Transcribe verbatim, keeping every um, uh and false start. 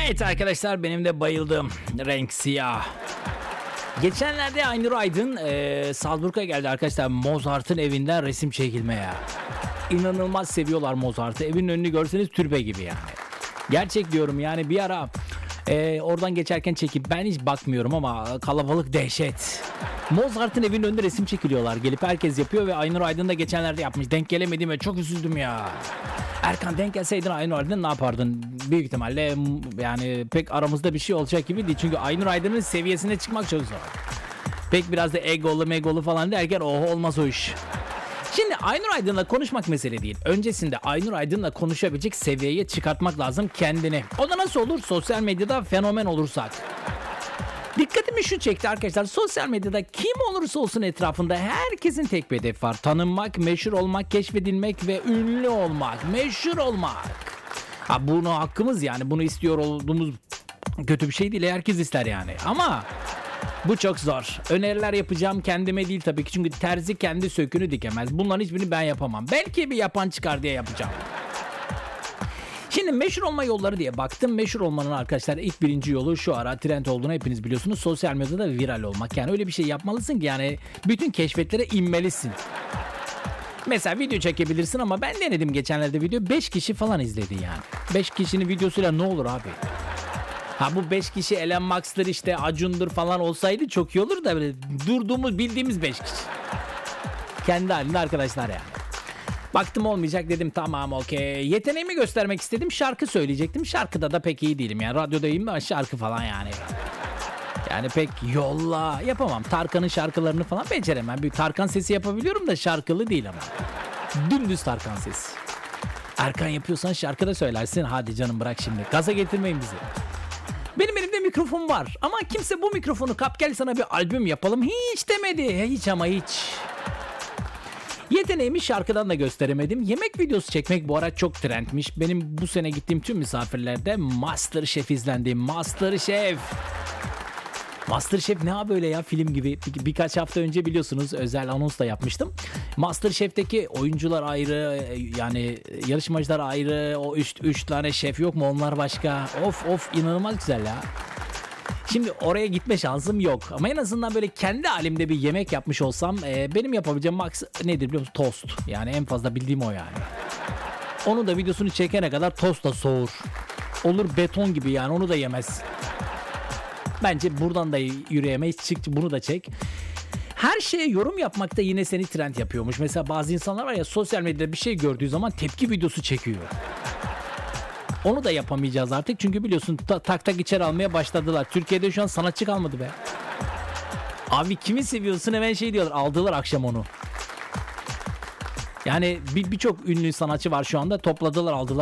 Evet arkadaşlar, benim de bayıldığım renk siyah. Geçenlerde Aynur Aydın e, Salzburg'a geldi arkadaşlar, Mozart'ın evinden resim çekilmeye. İnanılmaz seviyorlar Mozart'ı. Evin önünü görseniz türbe gibi yani. Gerçek diyorum yani, bir ara e, oradan geçerken çekip ben hiç bakmıyorum ama kalabalık dehşet. Mozart'ın evinin önünde resim çekiliyorlar. Gelip herkes yapıyor ve Aynur Aydın da geçenlerde yapmış. Denk gelemedim ve çok üzüldüm ya. Erkan, denk gelseydin Aynur Aydın ne yapardın? Büyük ihtimalle yani pek aramızda bir şey olacak gibi değil. Çünkü Aynur Aydın'ın seviyesine çıkmak çok zor. Pek biraz da egolu megolu falan derken oh, olmaz o iş. Şimdi Aynur Aydın'la konuşmak mesele değil. Öncesinde Aynur Aydın'la konuşabilecek seviyeye çıkartmak lazım kendini. O da nasıl olur? Sosyal medyada fenomen olursak. Dikkatimi şu çekti arkadaşlar. Sosyal medyada kim olursa olsun etrafında herkesin tek bir hedefi var. Tanınmak, meşhur olmak, keşfedilmek ve ünlü olmak. Meşhur olmak. Ha, bunu hakkımız yani. Bunu istiyor olduğumuz kötü bir şey değil. Herkes ister yani. Ama bu çok zor. Öneriler yapacağım, kendime değil tabii ki. Çünkü terzi kendi sökünü dikemez. Bunların hiçbirini ben yapamam. Belki bir yapan çıkar diye yapacağım. Şimdi meşhur olma yolları diye baktım. Meşhur olmanın arkadaşlar ilk birinci yolu şu ara trend olduğunu hepiniz biliyorsunuz. Sosyal medyada viral olmak. Yani öyle bir şey yapmalısın ki yani bütün keşfetlere inmelisin. Mesela video çekebilirsin ama ben denedim geçenlerde video. beş kişi falan izledi yani. beş kişinin videosuyla ne olur abi? Ha, bu beş kişi Elon Musk'tır işte, Acun'dur falan olsaydı çok iyi olur da böyle durduğumuz bildiğimiz beş kişi. Kendi halinde arkadaşlar yani. Baktım olmayacak, dedim tamam okey. Yeteneğimi göstermek istedim, şarkı söyleyecektim. Şarkıda da pek iyi değilim yani, radyodayım ama şarkı falan yani. Yani pek yolla yapamam. Tarkan'ın şarkılarını falan beceremem. Bir Tarkan sesi yapabiliyorum da şarkılı değil ama. Dümdüz Tarkan sesi. Erkan, yapıyorsan şarkı da söylersin. Hadi canım, bırak şimdi. Gaza getirmeyin bizi. Benim elimde mikrofon var ama kimse bu mikrofonu kap gel sana bir albüm yapalım hiç demedi. Hiç ama hiç. Yeteneğimi şarkıdan da gösteremedim. Yemek videosu çekmek bu ara çok trendmiş. Benim bu sene gittiğim tüm misafirlerde MasterChef izlendi. MasterChef. MasterChef ne ha böyle ya, film gibi. Bir, birkaç hafta önce biliyorsunuz özel anons da yapmıştım. MasterChef'teki oyuncular ayrı, yani yarışmacılar ayrı. O üç, üç tane şef yok mu, onlar başka. Of of, inanılmaz güzel ya. Şimdi oraya gitme şansım yok. Ama en azından böyle kendi halimde bir yemek yapmış olsam e, benim yapabileceğim max nedir biliyor musun? Tost. Yani en fazla bildiğim o yani. Onu da videosunu çekene kadar tost da soğur. Olur beton gibi yani, onu da yemez. Bence buradan da yürüyemeyiz. Çık bunu da çek. Her şeye yorum yapmak da yine seni trend yapıyormuş. Mesela bazı insanlar var ya, sosyal medyada bir şey gördüğü zaman tepki videosu çekiyor. Onu da yapamayacağız artık çünkü biliyorsun ta- tak tak içeri almaya başladılar. Türkiye'de şu an sanatçı kalmadı be. Abi kimi seviyorsun, hemen şey diyorlar, aldılar akşam onu. Yani bir birçok ünlü sanatçı var şu anda, topladılar aldılar.